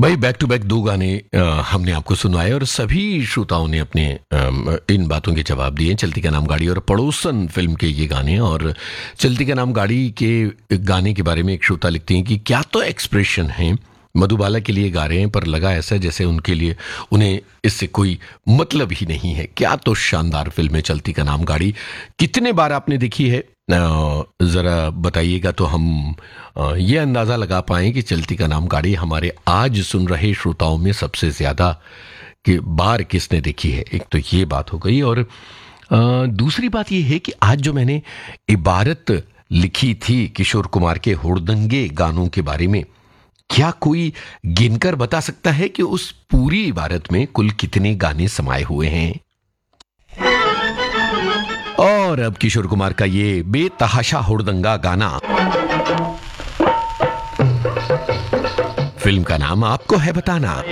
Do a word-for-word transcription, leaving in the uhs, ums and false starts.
भाई back to back दो गाने अ, हमने आपको सुनवाए और सभी श्रोताओं ने अपने अम, इन बातों के जवाब दिए। चलती का नाम गाड़ी और पड़ोसन फिल्म के ये गाने। और चलती का नाम गाड़ी के गाने के बारे में एक श्रोता लिखते हैं कि क्या तो एक्सप्रेशन है, मधुबाला के लिए गा रहे हैं पर लगा ऐसा जैसे उनके लिए उन्हें इससे कोई मतलब ही नहीं है। क्या तो शानदार फिल्म है चलती का नाम गाड़ी। कितने बार आपने देखी है ज़रा बताइएगा तो हम अ, ये अंदाज़ा लगा पाएँ कि चलती का नाम गाड़ी हमारे आज सुन रहे श्रोताओं में सबसे ज़्यादा कि बार किसने देखी है। एक तो ये बात हो गई और अ, दूसरी बात ये है कि आज जो मैंने इबारत लिखी थी किशोर कुमार के हुड़दंगे गानों के बारे में, क्या कोई गिनकर बता सकता है कि उस पूरी इबारत में कुल कितने गाने समाये हुए हैं? और अब किशोर कुमार का ये बेतहाशा हुड़दंगा गाना। फिल्म का नाम आपको है बताना।